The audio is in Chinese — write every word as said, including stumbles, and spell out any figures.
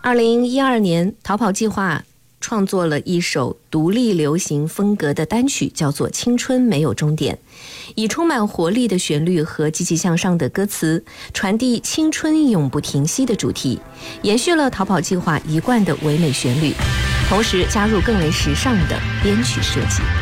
二零一二年，逃跑计划创作了一首独立流行风格的单曲，叫做《青春没有终点》，以充满活力的旋律和积极向上的歌词，传递青春永不停息的主题，延续了逃跑计划一贯的唯美旋律，同时加入更为时尚的编曲设计。